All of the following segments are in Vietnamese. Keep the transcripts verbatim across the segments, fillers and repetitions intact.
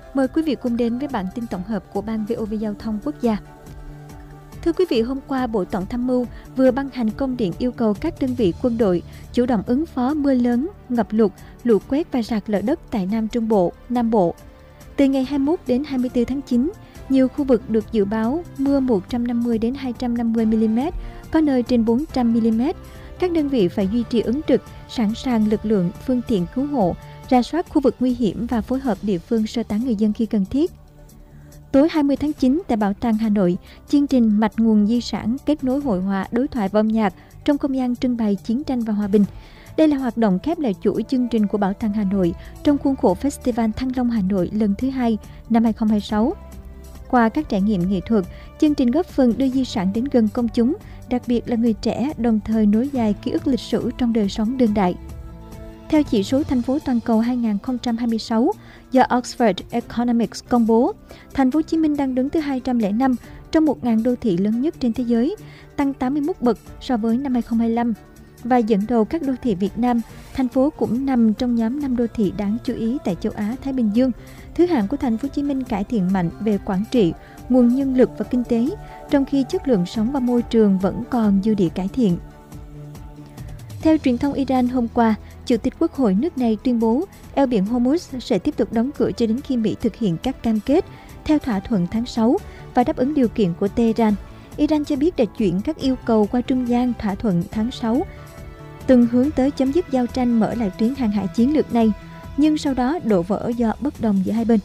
Mời quý vị cùng đến với bản tin tổng hợp của Ban vê o vê Giao thông Quốc gia. Thưa quý vị, hôm qua Bộ Tổng tham mưu vừa ban hành công điện yêu cầu các đơn vị quân đội chủ động ứng phó mưa lớn, ngập lụt, lũ quét và sạt lở đất tại Nam Trung Bộ, Nam Bộ. Từ ngày hai mươi mốt đến hai mươi tư tháng chín, nhiều khu vực được dự báo mưa một trăm năm mươi đến hai trăm năm mươi mi-li-mét, có nơi trên bốn trăm mi-li-mét. Các đơn vị phải duy trì ứng trực, sẵn sàng lực lượng, phương tiện cứu hộ, rà soát khu vực nguy hiểm và phối hợp địa phương sơ tán người dân khi cần thiết. Tối hai mươi tháng chín, tại Bảo tàng Hà Nội, chương trình Mạch nguồn di sản kết nối hội họa, đối thoại và âm nhạc trong không gian trưng bày chiến tranh và hòa bình. Đây là hoạt động khép lại chuỗi chương trình của Bảo tàng Hà Nội trong khuôn khổ Festival Thăng Long Hà Nội lần thứ hai năm hai không hai sáu. Qua các trải nghiệm nghệ thuật, chương trình góp phần đưa di sản đến gần công chúng, đặc biệt là người trẻ, đồng thời nối dài ký ức lịch sử trong đời sống đương đại. Theo chỉ số thành phố toàn cầu hai không hai sáu do Oxford Economics công bố, thành phố Hồ Chí Minh đang đứng thứ hai trăm lẻ năm trong một nghìn đô thị lớn nhất trên thế giới, tăng tám mươi mốt bậc so với năm hai không hai lăm. Và dẫn đầu các đô thị Việt Nam, thành phố cũng nằm trong nhóm năm đô thị đáng chú ý tại châu Á Thái Bình Dương. Thứ hạng của thành phố Hồ Chí Minh cải thiện mạnh về quản trị, nguồn nhân lực và kinh tế, trong khi chất lượng sống và môi trường vẫn còn dư địa cải thiện. Theo truyền thông Iran hôm qua, Chủ tịch Quốc hội nước này tuyên bố eo biển Hormuz sẽ tiếp tục đóng cửa cho đến khi Mỹ thực hiện các cam kết theo thỏa thuận tháng sáu và đáp ứng điều kiện của Tehran. Iran cho biết đã chuyển các yêu cầu qua trung gian thỏa thuận tháng sáu, từng hướng tới chấm dứt giao tranh, mở lại tuyến hàng hải chiến lược này, nhưng sau đó đổ vỡ do bất đồng giữa hai bên.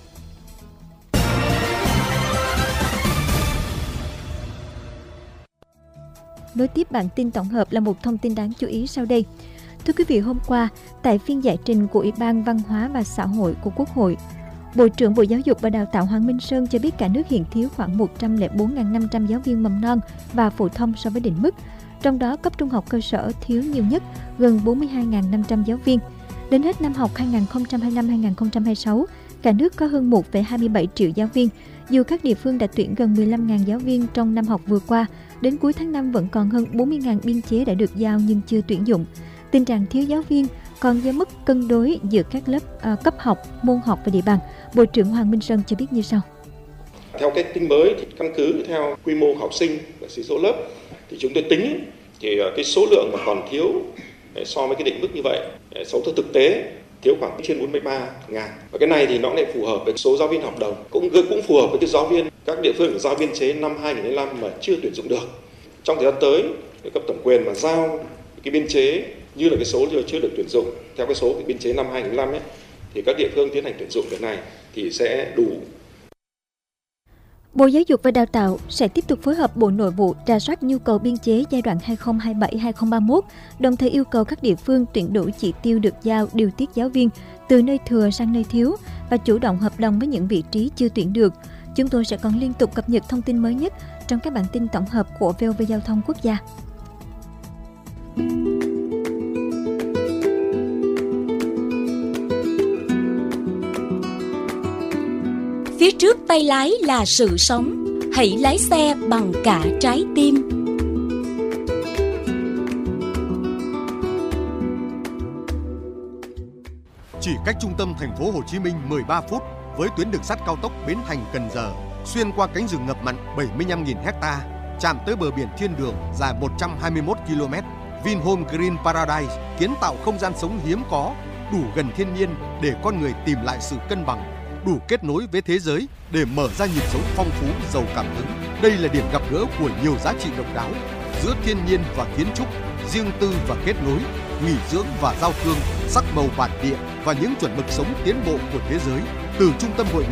Nối tiếp bản tin tổng hợp là một thông tin đáng chú ý sau đây. Thưa quý vị, hôm qua, tại phiên giải trình của Ủy ban Văn hóa và Xã hội của Quốc hội, Bộ trưởng Bộ Giáo dục và Đào tạo Hoàng Minh Sơn cho biết cả nước hiện thiếu khoảng một trăm lẻ bốn nghìn năm trăm giáo viên mầm non và phổ thông so với định mức. Trong đó, cấp trung học cơ sở thiếu nhiều nhất, gần bốn mươi hai nghìn năm trăm giáo viên. Đến hết năm học hai nghìn không trăm hai mươi lăm hai nghìn không trăm hai mươi sáu, cả nước có hơn một phẩy hai mươi bảy triệu giáo viên. Dù các địa phương đã tuyển gần mười lăm nghìn giáo viên trong năm học vừa qua, đến cuối tháng năm vẫn còn hơn bốn mươi nghìn biên chế đã được giao nhưng chưa tuyển dụng. Tình trạng thiếu giáo viên còn do mất cân đối giữa các lớp uh, cấp học, môn học và địa bàn. Bộ trưởng Hoàng Minh Sơn cho biết như sau. Theo cái tính mới thì căn cứ theo quy mô học sinh và sĩ số lớp thì chúng tôi tính thì cái số lượng mà còn thiếu so với cái định mức như vậy, số theo thực tế thiếu khoảng trên bốn mươi ba nghìn. Và cái này thì nó lại phù hợp với số giáo viên hợp đồng, cũng cũng phù hợp với cái giáo viên các địa phương giao biên chế năm hai nghìn không trăm lẻ lăm mà chưa tuyển dụng được. Trong thời gian tới, cấp thẩm quyền mà giao cái biên chế như là cái số chưa được tuyển dụng theo cái số cái biên chế năm hai nghìn không trăm lẻ lăm ấy, thì các địa phương tiến hành tuyển dụng việc này thì sẽ đủ. Bộ Giáo dục và Đào tạo sẽ tiếp tục phối hợp Bộ Nội vụ rà soát nhu cầu biên chế giai đoạn hai nghìn không trăm hai mươi bảy đến hai nghìn không trăm ba mươi mốt, đồng thời yêu cầu các địa phương tuyển đủ chỉ tiêu được giao điều tiết giáo viên từ nơi thừa sang nơi thiếu và chủ động hợp đồng với những vị trí chưa tuyển được. Chúng tôi sẽ còn liên tục cập nhật thông tin mới nhất trong các bản tin tổng hợp của vê o vê Giao thông Quốc gia. Phía trước tay lái là sự sống, hãy lái xe bằng cả trái tim. Chỉ cách trung tâm thành phố Hồ Chí Minh mười ba phút với tuyến đường sắt cao tốc Bến Thành - Cần Giờ, xuyên qua cánh rừng ngập mặn bảy mươi lăm nghìn héc-ta, chạm tới bờ biển thiên đường dài một trăm hai mươi mốt ki lô mét. Vinhome Green Paradise kiến tạo không gian sống hiếm có, đủ gần thiên nhiên để con người tìm lại sự cân bằng, đủ kết nối với thế giới để mở ra nhịp sống phong phú, giàu cảm hứng. Đây là điểm gặp gỡ của nhiều giá trị độc đáo giữa thiên nhiên và kiến trúc, riêng tư và kết nối, nghỉ dưỡng và giao thương, sắc màu bản địa và những chuẩn mực sống tiến bộ của thế giới. Từ trung tâm hội